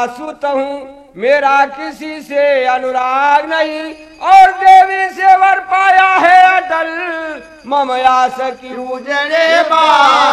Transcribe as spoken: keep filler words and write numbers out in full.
सुत हूँ, मेरा किसी से अनुराग नहीं, और देवी से वर पाया है अटल, मम आस की पूजने बा